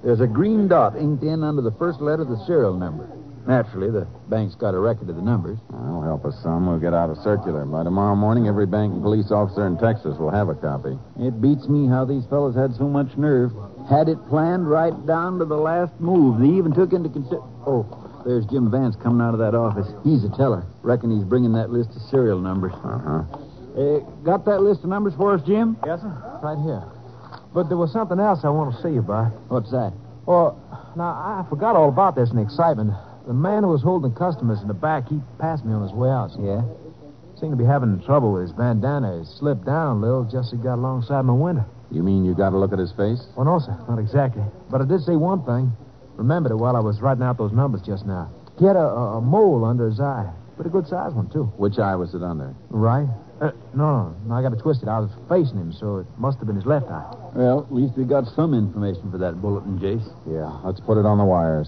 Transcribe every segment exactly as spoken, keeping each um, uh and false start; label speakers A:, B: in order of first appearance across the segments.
A: There's a green dot inked in under the first letter of the serial number. Naturally, the bank's got a record of the numbers.
B: That'll help us some. We'll get out a circular. By tomorrow morning, every bank and police officer in Texas will have a copy.
A: It beats me how these fellas had so much nerve. Had it planned right down to the last move. They even took into consider... Oh, there's Jim Vance coming out of that office. He's a teller. Reckon he's bringing that list of serial numbers.
B: Uh-huh.
A: Uh, got that list of numbers for us, Jim?
C: Yes, sir. Right here. But there was something else I want to see you by.
A: What's that?
C: Well, now, I forgot all about this in the excitement. The man who was holding customers in the back, he passed me on his way out.
A: Yeah?
C: Seemed to be having trouble with his bandana. It slipped down a little just as he got alongside my window.
B: You mean you got to look at his face?
C: Well, no, sir. Not exactly. But I did see one thing. Remembered it while I was writing out those numbers just now. He had a, a, a mole under his eye. Pretty good-sized one, too.
B: Which eye was it under?
C: Right? Uh, no, no, no. I got it twisted. I was facing him, so it must have been his left eye.
A: Well, at least we got some information for that bulletin, Jace.
B: Yeah, let's put it on the wires.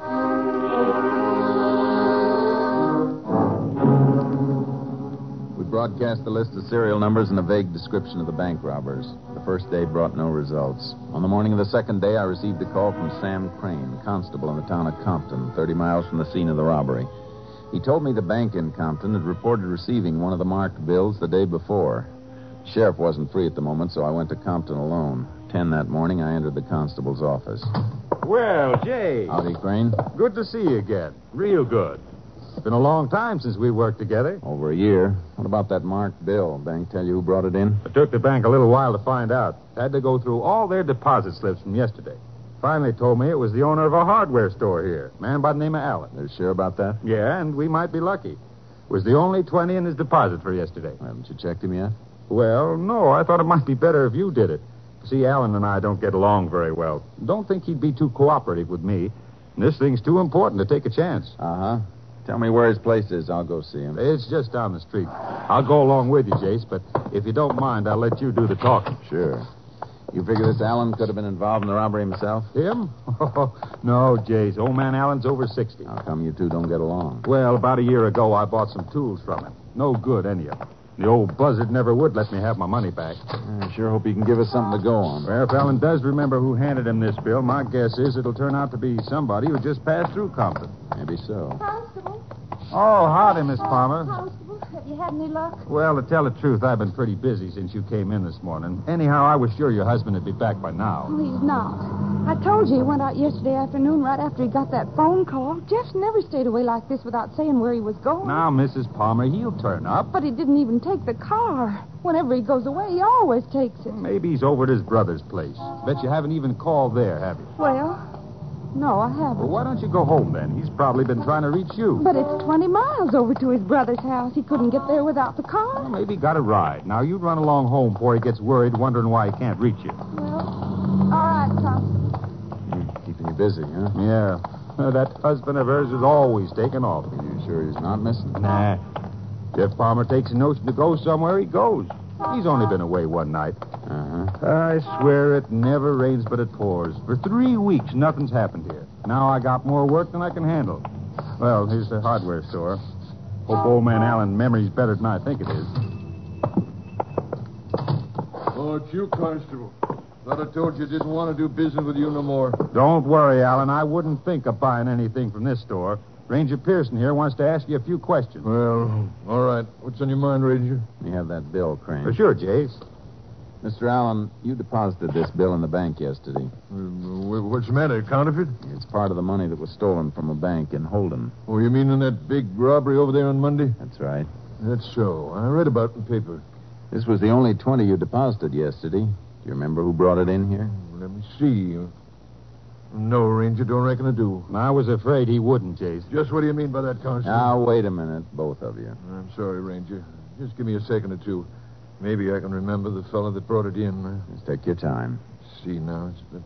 B: We broadcast the list of serial numbers and a vague description of the bank robbers. The first day brought no results. On the morning of the second day, I received a call from Sam Crane, constable in the town of Compton, thirty miles from the scene of the robbery. He told me the bank in Compton had reported receiving one of the marked bills the day before. The sheriff wasn't free at the moment, so I went to Compton alone. Ten that morning, I entered the constable's office.
D: Well, Jay.
B: Howdy, Crane.
D: Good to see you again. Real good. It's been a long time since we worked together.
B: Over a year. What about that marked bill? Bank tell you who brought it in?
D: It took the bank a little while to find out. Had to go through all their deposit slips from yesterday. Finally told me it was the owner of a hardware store here, a man by the name of Allen.
B: They're sure about that?
D: Yeah, and we might be lucky. It was the only twenty in his deposit for yesterday.
B: Well, haven't you checked him yet?
D: Well, no, I thought it might be better if you did it. See, Allen and I don't get along very well. Don't think he'd be too cooperative with me. And this thing's too important to take a chance.
B: Uh-huh. Tell me where his place is. I'll go see him.
D: It's just down the street. I'll go along with you, Jace, but if you don't mind, I'll let you do the talking.
B: Sure. You figure this Allen could have been involved in the robbery himself?
D: Him? Oh, no, Jace. Old man Allen's over sixty.
B: How come you two don't get along?
D: Well, about a year ago, I bought some tools from him. No good, any of them. The old buzzard never would let me have my money back.
B: I sure hope he can give us something to go on.
D: Well, if Allen does remember who handed him this bill, my guess is it'll turn out to be somebody who just passed through Compton.
B: Maybe so.
E: Constable?
D: Oh, howdy, Miss Palmer.
E: Constable, have you had any luck?
D: Well, to tell the truth, I've been pretty busy since you came in this morning. Anyhow, I was sure your husband would be back by now.
E: Oh, he's not. I told you he went out yesterday afternoon right after he got that phone call. Jeff's never stayed away like this without saying where he was going.
D: Now, Missus Palmer, he'll turn up.
E: But he didn't even take the car. Whenever he goes away, he always takes it.
D: Maybe he's over at his brother's place. Bet you haven't even called there, have you?
E: Well, no, I haven't.
D: Well, why don't you go home, then? He's probably been trying to reach you.
E: But it's twenty miles over to his brother's house. He couldn't get there without the car.
D: Well, maybe he got a ride. Now, you run along home before he gets worried, wondering why he can't reach you.
E: Well, all right, Constable.
B: Hmm, keeping you busy, huh?
D: Yeah. Uh, that husband of hers is always taking off.
B: Are you sure he's not missing?
D: Nah. Jeff Palmer takes a notion to go somewhere, he goes. He's only been away one night.
B: Uh-huh.
D: I swear it never rains but it pours. For three weeks, nothing's happened here. Now I got more work than I can handle. Well, here's the hardware store. Hope old man Allen's memory's better than I think it is.
F: Oh, it's you, Constable. Thought I told you I didn't want to do business with you no more.
D: Don't worry, Allen. I wouldn't think of buying anything from this store. Ranger Pearson here wants to ask you a few questions.
F: Well, all right. What's on your mind, Ranger?
B: You have that bill, Crane.
D: For sure, Jace.
B: Mister Allen, you deposited this bill in the bank yesterday.
F: Uh, what's the matter? Counterfeit?
B: It's part of the money that was stolen from a bank in Holden.
F: Oh, you mean in that big robbery over there on Monday?
B: That's right.
F: That's so. I read about it in the paper.
B: This was the only twenty you deposited yesterday. Do you remember who brought it in here?
F: Let me see. No, Ranger, don't reckon I do.
D: I was afraid he wouldn't, Jace.
F: Just what do you mean by that, Constable?
B: Now, wait a minute, both of you.
F: I'm sorry, Ranger. Just give me a second or two. Maybe I can remember the fellow that brought it in.
B: Just take your time.
F: See now, it's been...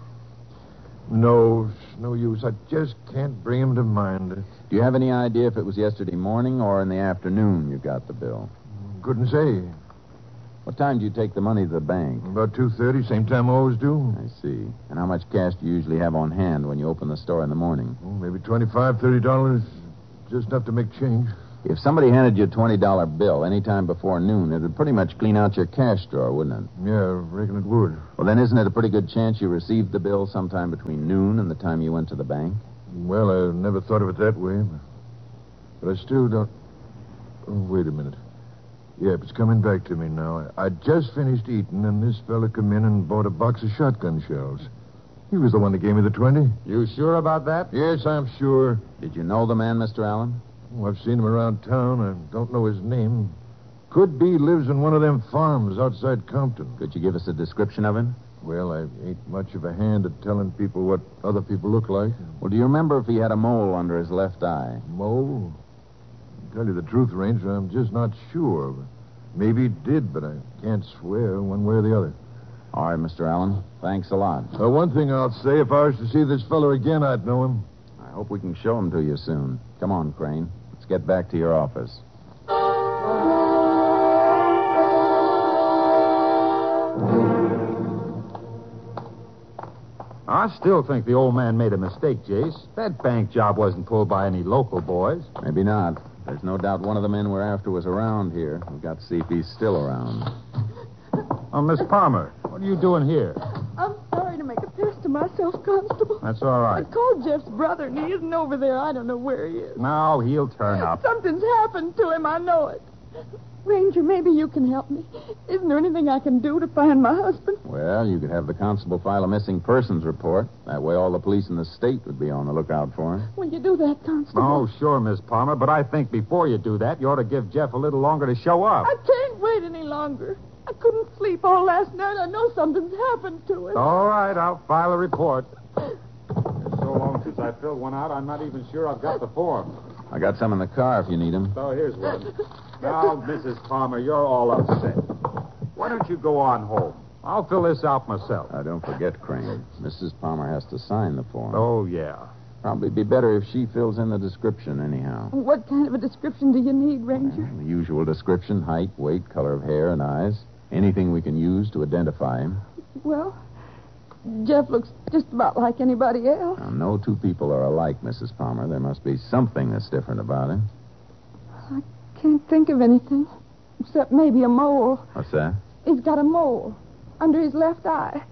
F: No, it's no use. I just can't bring him to mind.
B: Do you have any idea if it was yesterday morning or in the afternoon you got the bill?
F: Couldn't say.
B: What time do you take the money to the bank?
F: About two thirty, same time I always do.
B: I see. And how much cash do you usually have on hand when you open the store in the morning?
F: Oh, maybe twenty-five, thirty dollars. Just enough to make change.
B: If somebody handed you a twenty dollar bill any time before noon, it would pretty much clean out your cash drawer, wouldn't it?
F: Yeah, I reckon it would.
B: Well, then isn't it a pretty good chance you received the bill sometime between noon and the time you went to the bank?
F: Well, I never thought of it that way. But I still don't... Oh, wait a minute. Yep, it's coming back to me now. I just finished eating, and this fella come in and bought a box of shotgun shells. He was the one that gave me the twenty.
D: You sure about that?
F: Yes, I'm sure.
B: Did you know the man, Mister Allen?
F: Oh, I've seen him around town. I don't know his name. Could be lives in one of them farms outside Compton.
B: Could you give us a description of him?
F: Well, I ain't much of a hand at telling people what other people look like.
B: Well, do you remember if he had a mole under his left eye?
F: Mole? To tell you the truth, Ranger, I'm just not sure. Maybe he did, but I can't swear one way or the other.
B: All right, Mister Allen. Thanks a lot.
F: Uh, one thing I'll say, if I was to see this fella again, I'd know him.
B: I hope we can show him to you soon. Come on, Crane. Let's get back to your office.
D: I still think the old man made a mistake, Jace. That bank job wasn't pulled by any local boys.
B: Maybe not. There's no doubt one of the men we're after was around here. We've got to see if he's still around.
D: Oh, Miss Palmer, what are you doing here?
E: I'm sorry to make a pest of myself, Constable.
D: That's all
E: I
D: right.
E: called Jeff's brother, and he isn't over there. I don't know where he is.
D: No, he'll turn up.
E: Something's happened to him. I know it. Ranger, maybe you can help me. Isn't there anything I can do to find my husband?
B: Well, you could have the constable file a missing persons report. That way all the police in the state would be on the lookout for him.
E: Will you do that, Constable?
D: Oh, sure, Miss Palmer, but I think before you do that, you ought to give Jeff a little longer to show up.
E: I can't wait any longer. I couldn't sleep all last night. I know something's happened to him.
D: All right, I'll file a report. It's so long since I filled one out, I'm not even sure I've got the form.
B: I got some in the car if you need them.
D: So here's one. Now, Missus Palmer, you're all upset. Why don't you go on home? I'll fill this out myself.
B: Uh, don't forget, Crane. Missus Palmer has to sign the form.
D: Oh, yeah.
B: Probably be better if she fills in the description anyhow.
E: What kind of a description do you need, Ranger?
B: Well, the usual description, height, weight, color of hair, and eyes. Anything we can use to identify him.
E: Well, Jeff looks just about like anybody else.
B: Now, no two people are alike, Missus Palmer. There must be something that's different about him.
E: I can't think of anything, except maybe a mole.
B: What's that?
E: He's got a mole under his left eye.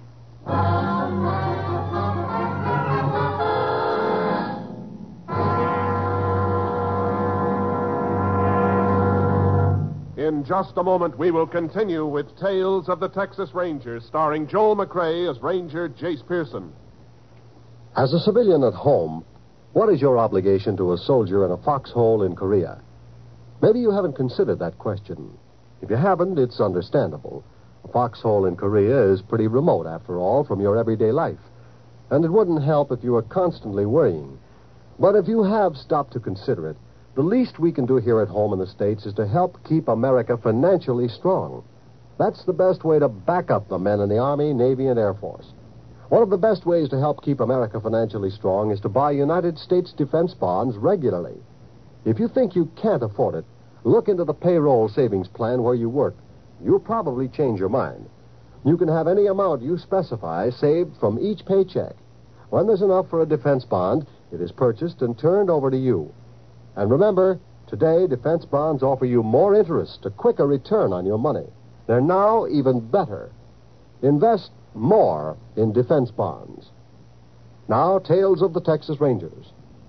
G: In just a moment, we will continue with Tales of the Texas Rangers, starring Joel McRae as Ranger Jace Pearson.
H: As a civilian at home, what is your obligation to a soldier in a foxhole in Korea? Maybe you haven't considered that question. If you haven't, it's understandable. A foxhole in Korea is pretty remote, after all, from your everyday life. And it wouldn't help if you were constantly worrying. But if you have stopped to consider it, the least we can do here at home in the States is to help keep America financially strong. That's the best way to back up the men in the Army, Navy, and Air Force. One of the best ways to help keep America financially strong is to buy United States defense bonds regularly. If you think you can't afford it, look into the payroll savings plan where you work. You'll probably change your mind. You can have any amount you specify saved from each paycheck. When there's enough for a defense bond, it is purchased and turned over to you. And remember, today defense bonds offer you more interest, a quicker return on your money. They're now even better. Invest more in defense bonds. Now, Tales of the Texas Rangers.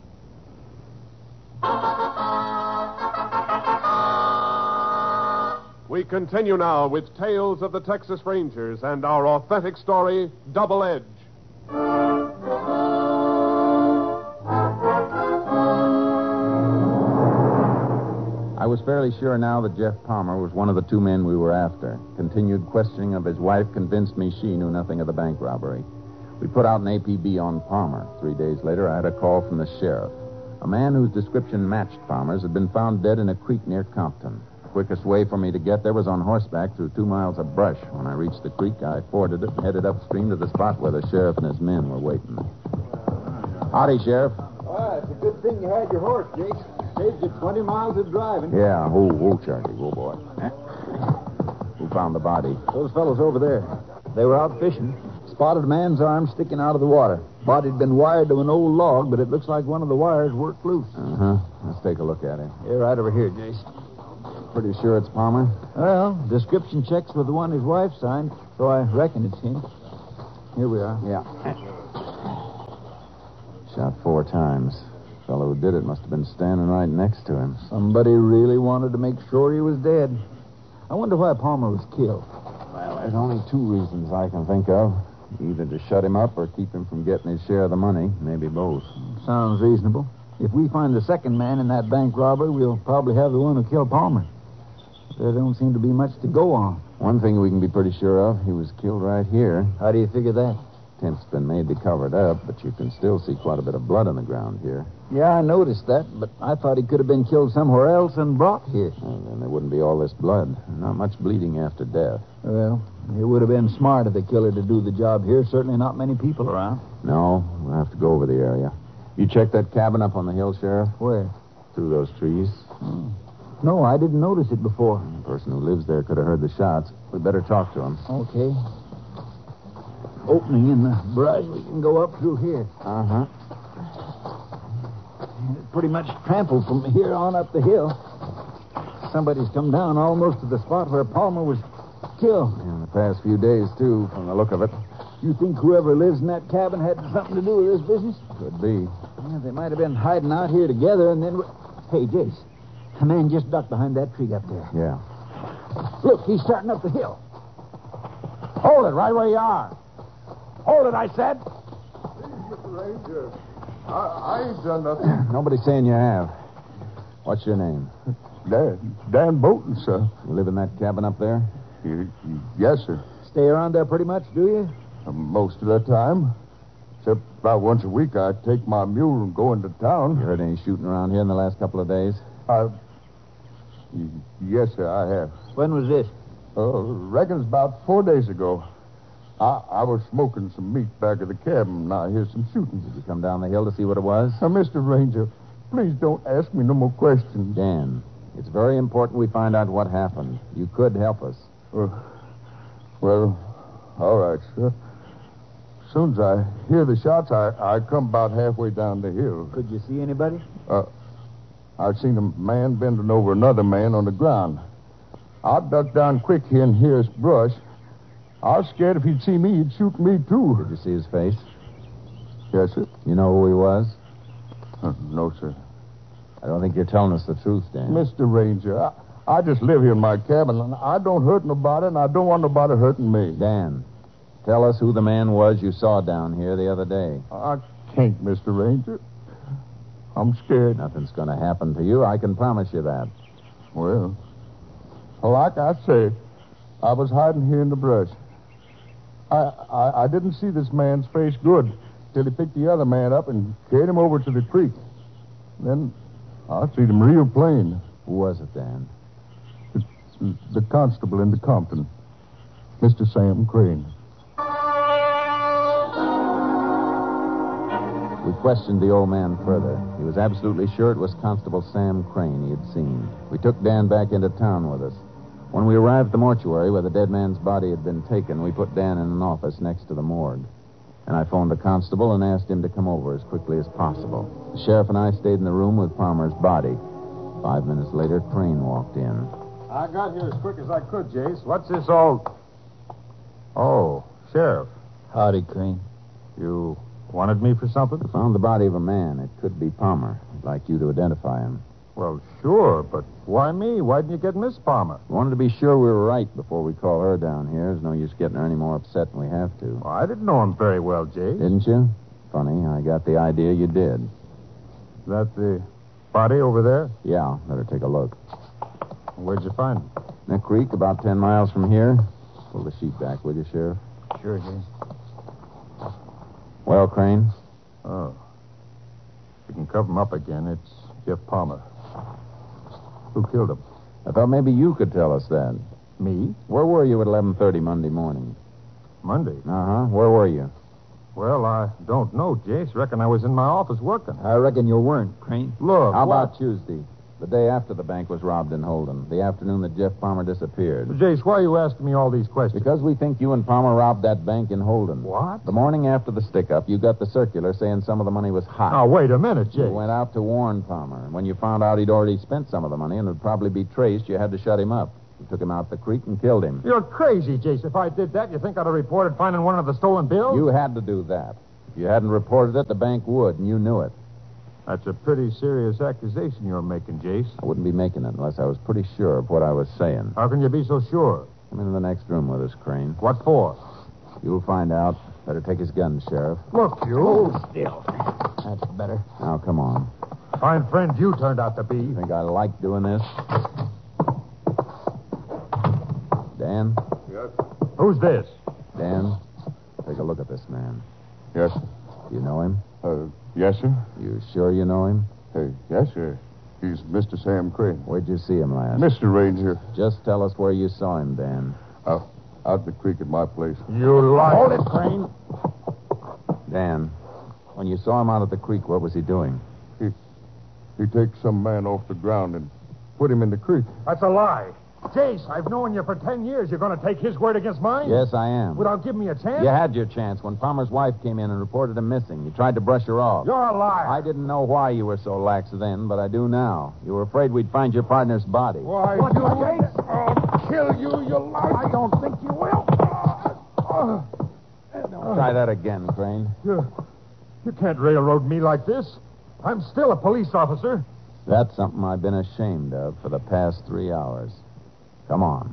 G: We continue now with Tales of the Texas Rangers and our authentic story, Double Edge.
B: I was fairly sure now that Jeff Palmer was one of the two men we were after. Continued questioning of his wife convinced me she knew nothing of the bank robbery. We put out an A P B on Palmer. Three days later, I had a call from the sheriff. A man whose description matched Palmer's had been found dead in a creek near Compton. The quickest way for me to get there was on horseback through two miles of brush. When I reached the creek, I forded it and headed upstream to the spot where the sheriff and his men were waiting. Howdy, Sheriff.
C: Ah, it's a good thing you had your horse, Jake. Saved you twenty miles of driving.
B: Yeah, whoa, whoa, Charlie, whoa, boy. Who found the body?
A: Those fellows over there. They were out fishing. Spotted a man's arm sticking out of the water. Body'd been wired to an old log, but it looks like one of the wires worked loose.
B: Uh-huh. That's Let's take a look at him.
A: You're right over here, Jace.
B: Pretty sure it's Palmer?
A: Well, description checks with the one his wife signed, so I reckon it's him. Here we are.
B: Yeah. Shot four times. Fellow who did it must have been standing right next to him.
A: Somebody really wanted to make sure he was dead. I wonder why Palmer was killed.
B: Well, there's only two reasons I can think of. Either to shut him up or keep him from getting his share of the money. Maybe both.
A: Sounds reasonable. If we find the second man in that bank robbery, we'll probably have the one who killed Palmer. There don't seem to be much to go on.
B: One thing we can be pretty sure of, he was killed right here.
A: How do you figure that?
B: Tent's been made to cover it up, but you can still see quite a bit of blood on the ground here.
A: Yeah, I noticed that, but I thought he could have been killed somewhere else and brought here.
B: And then there wouldn't be all this blood. Not much bleeding after death.
A: Well, it would have been smart of the killer to do the job here. Certainly not many people around.
B: No, we'll have to go over the area. You checked that cabin up on the hill, Sheriff?
A: Where?
B: Through those trees.
A: Hmm. No, I didn't notice it before.
B: The person who lives there could have heard the shots. We better talk to him.
A: Okay. Opening in the brush. We can go up through here.
B: Uh-huh.
A: It's pretty much trampled from here on up the hill. Somebody's come down almost to the spot where Palmer was killed.
B: In the past few days, too, from the look of it.
A: You think whoever lives in that cabin had something to do with this business?
B: Could be.
A: Yeah, they might have been hiding out here together and then... Hey, Jace, a man just ducked behind that tree up there.
B: Yeah.
A: Look, he's starting up the hill.
C: Hold it right where you are. Hold it, I said.
F: Mister Ranger, I, I ain't done nothing.
B: Nobody's saying you have. What's your name?
F: Dan, Dan Bolton, sir.
B: You live in that cabin up there?
F: Y- y- yes, sir.
A: Stay around there pretty much, do you?
F: Uh, most of the time. Except about once a week, I take my mule and go into
B: You
F: town.
B: heard any shooting around here in the last couple of days?
F: I... y- Yes, sir, I have.
A: When was this?
F: Uh, reckons about four days ago. I, I was smoking some meat back at the cabin, and I hear some shooting.
B: Did you come down the hill to see what it was?
F: Now, Mister Ranger, please don't ask me no more questions.
B: Dan, it's very important we find out what happened. You could help us.
F: Uh, well, all right, sir. As soon as I hear the shots, I, I come about halfway down the hill.
A: Could you see anybody?
F: Uh, I've seen a man bending over another man on the ground. I ducked down quick here in here's brush. I was scared if he'd see me, he'd shoot me, too.
B: Did you see his face?
F: Yes, sir.
B: You know who he was?
F: Uh, no, sir.
B: I don't think you're telling us the truth, Dan.
F: Mister Ranger, I, I just live here in my cabin, and I don't hurt nobody, and I don't want nobody hurting me.
B: Dan, tell us who the man was you saw down here the other day.
F: I can't, Mister Ranger. I'm scared.
B: Nothing's going to happen to you. I can promise you that.
F: Well, like I say, I was hiding here in the brush. I, I I didn't see this man's face good till he picked the other man up and carried him over to the creek. Then I seen him real plain.
B: Who was it, Dan?
F: It's the constable in the Compton, Mister Sam Crane.
B: We questioned the old man further. He was absolutely sure it was Constable Sam Crane he had seen. We took Dan back into town with us. When we arrived at the mortuary where the dead man's body had been taken, we put Dan in an office next to the morgue. And I phoned the constable and asked him to come over as quickly as possible. The sheriff and I stayed in the room with Palmer's body. Five minutes later, Crane walked in.
D: I got here as quick as I could, Jace. What's this all... Oh, Sheriff.
A: Howdy, Crane.
D: You wanted me for something?
B: We found the body of a man. It could be Palmer. I'd like you to identify him.
D: Well, sure, but why me? Why didn't you get Miss Palmer?
B: We wanted to be sure we were right before we call her down here. There's no use getting her any more upset than we have to.
D: Well, I didn't know him very well, Jace.
B: Didn't you? Funny, I got the idea you did.
D: Is that the body over there?
B: Yeah, better take a look.
D: Where'd you find him?
B: Neck Creek, about ten miles from here. Pull the sheet back, will you, Sheriff?
A: Sure, Jace.
B: Well, Crane?
D: Oh. You can cover him up again. It's Jeff Palmer. Who killed him?
B: I thought maybe you could tell us that.
D: Me?
B: Where were you at eleven thirty Monday morning?
D: Monday.
B: Uh-huh. Where were you?
D: Well, I don't know, Jace. Reckon I was in my office working.
A: I reckon you weren't, Crane.
D: Look,
B: How
D: what-
B: about Tuesday? The day after the bank was robbed in Holden, the afternoon that Jeff Palmer disappeared.
C: Jace, why are you asking me all these questions?
B: Because we think you and Palmer robbed that bank in Holden.
C: What?
B: The morning after the stick-up, you got the circular saying some of the money was hot.
C: Now, wait a minute,
B: You
C: Jace.
B: went out to warn Palmer, and when you found out he'd already spent some of the money and would probably be traced, you had to shut him up. You took him out the creek and killed him.
C: You're crazy, Jace. If I did that, you think I'd have reported finding one of the stolen bills?
B: You had to do that. If you hadn't reported it, the bank would, and you knew it.
C: That's a pretty serious accusation you're making, Jace.
B: I wouldn't be making it unless I was pretty sure of what I was saying.
C: How can you be so sure?
B: Come into the next room with us, Crane.
C: What for?
B: You'll find out. Better take his gun, Sheriff.
C: Look, you.
A: Hold still. That's better.
B: Now, come on.
C: Fine friend you turned out to be.
B: Think I like doing this? Dan?
D: Yes?
C: Who's this?
B: Dan, take a look at this man.
D: Yes,
B: You know him?
D: uh, yes, sir.
B: You sure you know him?
D: Hey, yes, sir. He's Mister Sam Crane.
B: Where'd you see him last?
D: Mister Ranger,
B: Just tell us where you saw him, Dan.
D: out, out in the creek at my place.
C: You liar.
A: Hold it, Crane.
B: Dan, when you saw him out at the creek, what was he doing?
D: He takes some man off the ground and put him in the creek.
C: That's a lie. Jace, I've known you for ten years. You're going to take his word against mine?
B: Yes, I am.
C: Without giving me a chance?
B: You had your chance when Palmer's wife came in and reported him missing. You tried to brush her off.
C: You're a liar.
B: I didn't know why you were so lax then, but I do now. You were afraid we'd find your partner's body.
C: Why,
A: What,
C: you...
A: Jace?
C: I'll kill you, you liar.
A: I don't think you will.
B: Try that again, Crane.
C: You, you can't railroad me like this. I'm still a police officer.
B: That's something I've been ashamed of for the past three hours. Come on.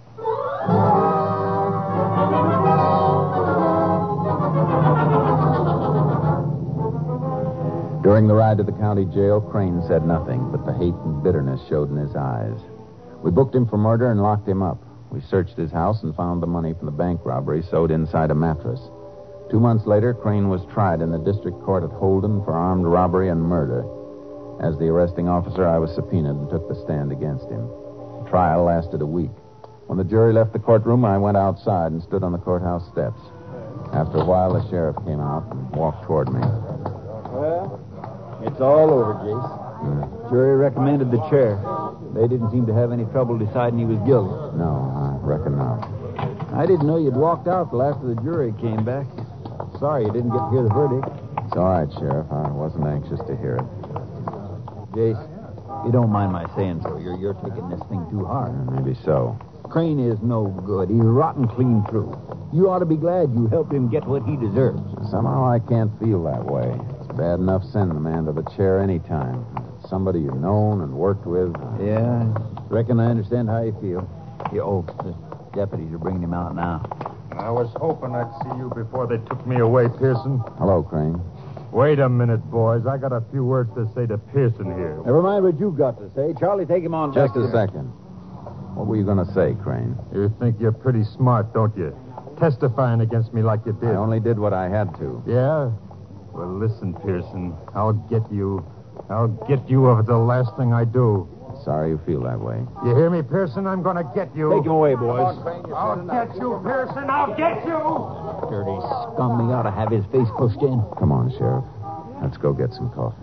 B: During the ride to the county jail, Crane said nothing, but the hate and bitterness showed in his eyes. We booked him for murder and locked him up. We searched his house and found the money from the bank robbery sewed inside a mattress. Two months later, Crane was tried in the district court at Holden for armed robbery and murder. As the arresting officer, I was subpoenaed and took the stand against him. The trial lasted a week. When the jury left the courtroom, I went outside and stood on the courthouse steps. After a while, the sheriff came out and walked toward me.
A: Well, it's all over, Jace.
B: Hmm.
A: Jury recommended the chair. They didn't seem to have any trouble deciding he was guilty.
B: No, I reckon not.
A: I didn't know you'd walked out till after the jury came back. Sorry you didn't get to hear the verdict.
B: It's all right, Sheriff. I wasn't anxious to hear it.
A: Jace, you don't mind my saying so. You're, you're taking this thing too hard.
B: Maybe so.
A: Crane is no good. He's rotten clean through. You ought to be glad you helped him get what he deserves.
B: Somehow I can't feel that way. It's bad enough sending a man to the chair any time. Somebody you've known and worked with.
A: Yeah, I reckon I understand how you feel. You, oh, the deputies are bringing him out now.
C: I was hoping I'd see you before they took me away, Pearson.
B: Hello, Crane.
C: Wait a minute, boys. I got a few words to say to Pearson here.
A: Never mind what you've got to say. Charlie, take him on
B: Just
A: back
B: a
A: to-
B: second. What were you going to say, Crane?
C: You think you're pretty smart, don't you? Testifying against me like you did.
B: I only did what I had to.
C: Yeah? Well, listen, Pearson. I'll get you. I'll get you if it's the last thing I do.
B: Sorry you feel that way.
C: You hear me, Pearson? I'm going to get you.
A: Take him away, boys.
C: I'll get you, Pearson. I'll get you.
A: Dirty scum. He ought to have his face pushed in.
B: Come on, Sheriff. Let's go get some coffee.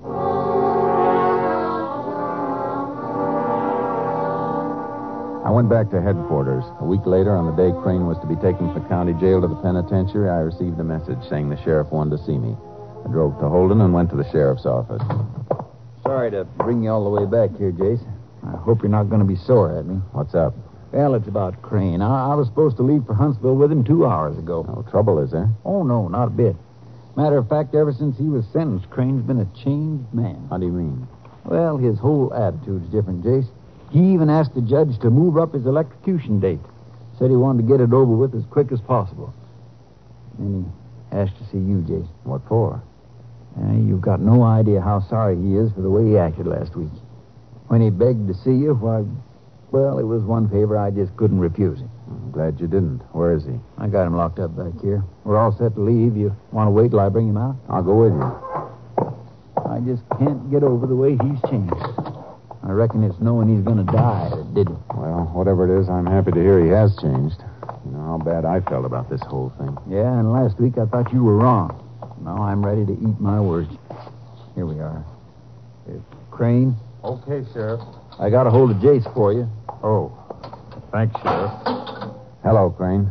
B: I went back to headquarters. A week later, on the day Crane was to be taken from the county jail to the penitentiary, I received a message saying the sheriff wanted to see me. I drove to Holden and went to the sheriff's office.
A: Sorry to bring you all the way back here, Jace. I hope you're not going to be sore at me.
B: What's up?
A: Well, it's about Crane. I, I was supposed to leave for Huntsville with him two hours ago.
B: No trouble, is there?
A: Oh, no, not a bit. Matter of fact, ever since he was sentenced, Crane's been a changed man.
B: How do you mean?
A: Well, his whole attitude's different, Jace. He even asked the judge to move up his electrocution date. Said he wanted to get it over with as quick as possible. And he asked to see you, Jace.
B: What for?
A: Uh, you've got no idea how sorry he is for the way he acted last week. When he begged to see you, why, well, it was one favor I just couldn't refuse him.
B: I'm glad you didn't. Where is he?
A: I got him locked up back here. We're all set to leave. You want to wait till I bring him out?
B: I'll go with you.
A: I just can't get over the way he's changed. I reckon it's knowing he's going to die that did it.
B: Well, whatever it is, I'm happy to hear he has changed. You know how bad I felt about this whole thing.
A: Yeah, and last week I thought you were wrong. Now I'm ready to eat my words. Here we are. Uh, Crane,
D: Okay, Sheriff.
A: I got a hold of Jace for you.
D: Oh, thanks, Sheriff.
B: Hello, Crane.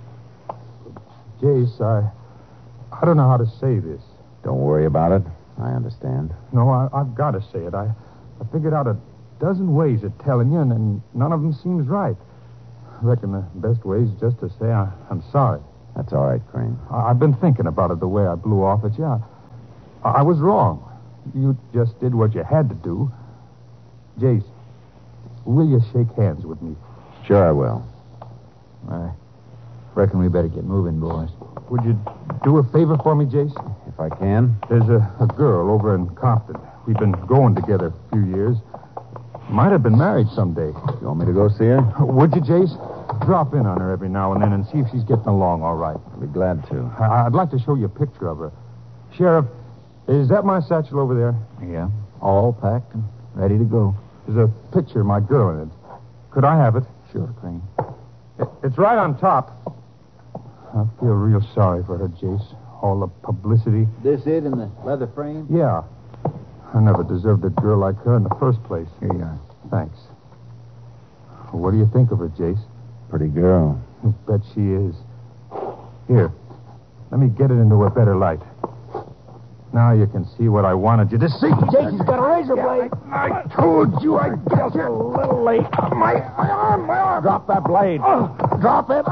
D: Jace, I... I don't know how to say this.
B: Don't worry about it. I understand.
D: No, I, I've got to say it. I, I figured out a dozen ways of telling you, and, and none of them seems right. I reckon the best way is just to say I, I'm sorry.
B: That's all right, Crane.
D: I, I've been thinking about it the way I blew off at you. I, I was wrong. You just did what you had to do. Jace, will you shake hands with me?
B: Sure I will.
A: I reckon we better get moving, boys.
D: Would you do a favor for me, Jace?
B: If I can.
D: There's a, a girl over in Compton. We've been going together a few years. Might have been married someday.
B: You want me to go see her?
D: Would you, Jace? Drop in on her every now and then and see if she's getting along all right.
B: I'll be glad to.
D: I- I'd like to show you a picture of her. Sheriff, is that my satchel over there?
A: Yeah, all packed and ready to go.
D: There's a picture of my girl in it. Could I have it?
A: Sure, Crane.
D: It- It's right on top. I feel real sorry for her, Jace. All the publicity.
A: This it in the leather frame?
D: Yeah. I never deserved a girl like her in the first place.
A: Here you are.
D: Thanks. What do you think of her, Jace?
B: Pretty girl.
D: I bet she is. Here, let me get it into a better light. Now you can see what I wanted you to see.
A: Jason's got a razor blade.
D: I told you I'd get you a little late. My, my arm, my arm.
A: Drop that blade.
D: Oh, drop it.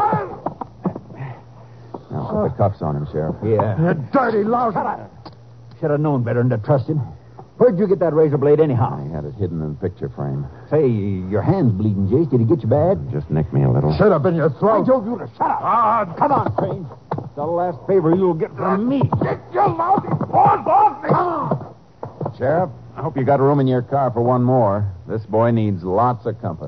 B: Now put the cuffs on him, Sheriff.
A: Yeah.
D: You dirty louse.
A: Should have known better than to trust him. Where'd you get that razor blade anyhow?
B: I had it hidden in the picture frame.
A: Say, your hand's bleeding, Jace. Did he get you bad?
B: Just nicked me a little.
D: Shut up in your throat.
A: I told you to shut up.
D: Ah,
A: Come on, Crane. It's the last favor you'll get from me.
D: Get your lousy paws off me.
A: Come on.
B: Sheriff, I hope you got room in your car for one more. This boy needs lots of company.